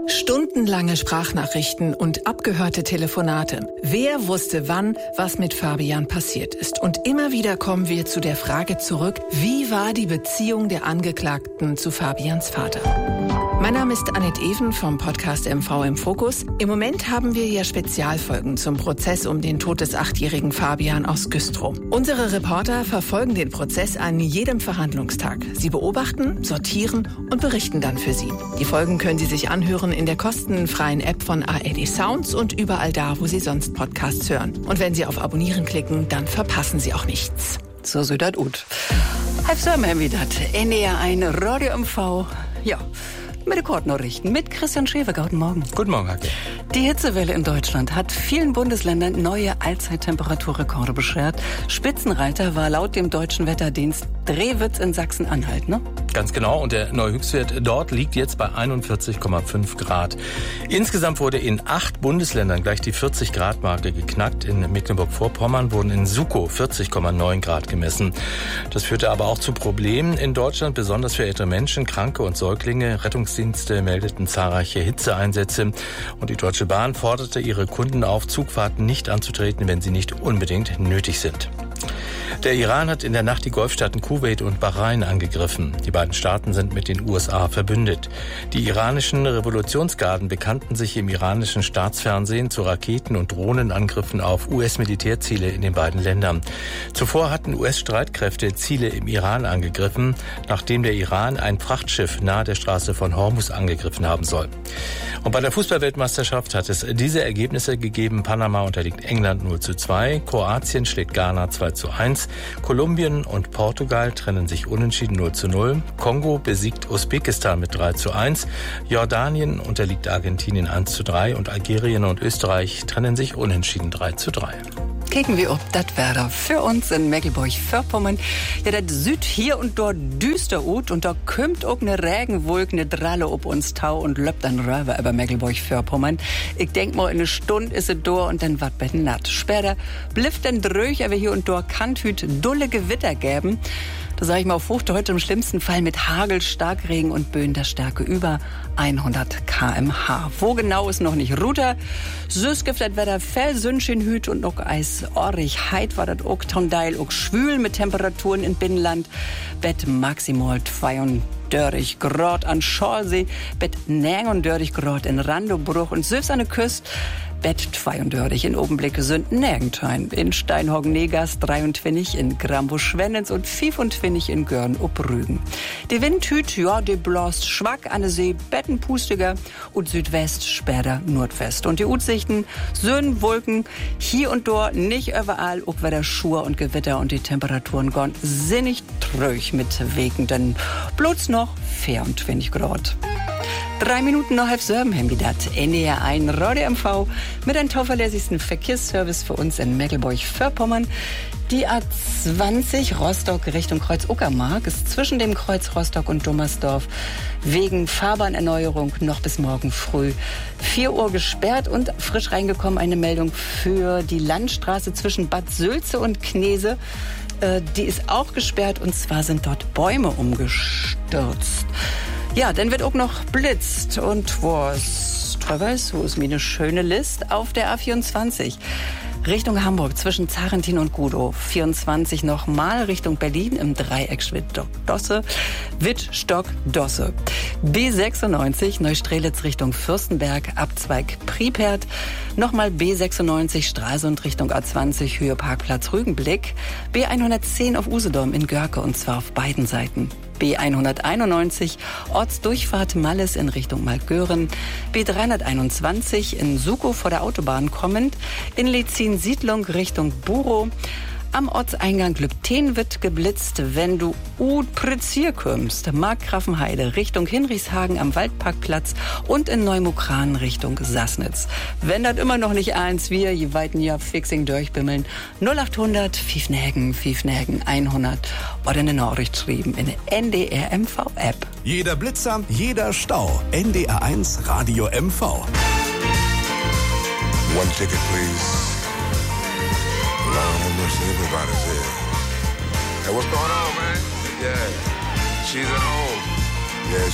Stundenlange Sprachnachrichten und abgehörte Telefonate. Wer wusste wann, was mit Fabian passiert ist? Und immer wieder kommen wir zu der Frage zurück, wie war die Beziehung der Angeklagten zu Fabians Vater? Mein Name ist Annette Even vom Podcast MV im Fokus. Im Moment haben wir ja Spezialfolgen zum Prozess um den Tod des 8-jährigen Fabian aus Güstrow. Unsere Reporter verfolgen den Prozess an jedem Verhandlungstag. Sie beobachten, sortieren und berichten dann für Sie. Die Folgen können Sie sich anhören in der kostenfreien App von ARD Sounds und überall da, wo Sie sonst Podcasts hören. Und wenn Sie auf Abonnieren klicken, dann verpassen Sie auch nichts. So soll das gut. Halb so haben wir das. NDR ein Radio MV. Ja. Mit den Kurznachrichten mit Christian Schäfer. Guten Morgen. Guten Morgen, Hacke. Die Hitzewelle in Deutschland hat vielen Bundesländern neue Allzeittemperaturrekorde beschert. Spitzenreiter war laut dem Deutschen Wetterdienst Drehwitz in Sachsen-Anhalt, ne? Ganz genau. Und der neue Höchstwert dort liegt jetzt bei 41,5 Grad. Insgesamt wurde in 8 Bundesländern gleich die 40-Grad-Marke geknackt. In Mecklenburg-Vorpommern wurden in Sukow 40,9 Grad gemessen. Das führte aber auch zu Problemen in Deutschland, besonders für ältere Menschen, Kranke und Säuglinge. Rettungsdienste meldeten zahlreiche Hitzeeinsätze. Und die Deutsche Bahn forderte ihre Kunden auf, Zugfahrten nicht anzutreten, wenn sie nicht unbedingt nötig sind. Der Iran hat in der Nacht die Golfstaaten Kuwait und Bahrain angegriffen. Die beiden Staaten sind mit den USA verbündet. Die iranischen Revolutionsgarden bekannten sich im iranischen Staatsfernsehen zu Raketen- und Drohnenangriffen auf US-Militärziele in den beiden Ländern. Zuvor hatten US-Streitkräfte Ziele im Iran angegriffen, nachdem der Iran ein Frachtschiff nahe der Straße von Hormuz angegriffen haben soll. Und bei der Fußballweltmeisterschaft hat es diese Ergebnisse gegeben. Panama unterliegt England 0:2, Kroatien schlägt Ghana 2:1, Kolumbien und Portugal trennen sich unentschieden 0:0, Kongo besiegt Usbekistan mit 3:1, Jordanien unterliegt Argentinien 1:3 und Algerien und Österreich trennen sich unentschieden 3:3. Kicken wir ob das Wetter für uns in Mecklenburg-Vorpommern. Ja, das Süd hier und dort düster ut und da kommt auch eine Regenwolke, eine Dralle ob uns Tau und löppt dann rüber über Mecklenburg-Vorpommern. Ich denk mal, in eine Stunde ist es da und dann wat bet natt. Später blifft dann dröch, aber hier und dort kann hüt dulle Gewitter geben. Da sage ich mal auf Hochdeutsch im schlimmsten Fall mit Hagel, Starkregen und Böen der Stärke über 100 km/h. Wo genau ist noch nicht Ruter. Süß gibt das Wetter Felsünchen hüt und noch Eis orrig heit war das auch Tondeil auch schwül mit Temperaturen in Binnenland. Bett maximal 32 Grad an Schorsee, Bett 39 Grad in Randobruch und süß an der Küste. Bett 32 in Obenblicke sind Nergenthein, in Steinhoggen-Negas 23, in Grambusch-Schwennens und 25 in Görn-Obrügen. Die Windhüt, ja, die bläst schwack an der See, bettenpustiger und Südwest, später Nordwest. Und die Utsichten, Söhn, Wolken, hier und dort, nicht überall, auch wieder Schur und Gewitter und die Temperaturen gone sinnig tröch mit wegenden bloß noch 24 Grad. 3 Minuten nach 6:30 haben wir das. NDR ein Radio MV mit einem zuverlässigsten Verkehrsservice für uns in Mecklenburg-Vorpommern. Die A20 Rostock Richtung Kreuz Uckermark ist zwischen dem Kreuz Rostock und Dummersdorf wegen Fahrbahnerneuerung noch bis morgen früh 4 Uhr gesperrt und frisch reingekommen eine Meldung für die Landstraße zwischen Bad Sülze und Knese. Die ist auch gesperrt und zwar sind dort Bäume umgestürzt. Ja, dann wird auch noch blitzt und was Travis, wo ist mir eine schöne List auf der A24 Richtung Hamburg zwischen Zarentin und Gudow. 24 nochmal Richtung Berlin im Dreieck Wittstock-Dosse. Wittstock-Dosse. B96 Neustrelitz Richtung Fürstenberg, Abzweig Pripert. Nochmal B96 Stralsund Richtung A20 Höhe Parkplatz Rügenblick. B110 auf Usedom in Görke und zwar auf beiden Seiten. B191 Ortsdurchfahrt Malles in Richtung Malgören, B321 in Sukow vor der Autobahn kommend, in Lezin Siedlung Richtung Burow. Am Ortseingang Lübten wird geblitzt, wenn du Utprizier kommst. Markgrafenheide Richtung Hinrichshagen am Waldparkplatz und in Neumukran Richtung Sassnitz. Wenn das immer noch nicht eins wir, je weiten ja fixing durchbimmeln, 0800 Fiefnägen 100 oder eine Nachricht schreiben in der NDR MV App. Jeder Blitzer, jeder Stau. NDR 1 Radio MV. One ticket, please. Lord have mercy, everybody's here. Hey, what's going on, man? Yeah, she's at home. Yeah,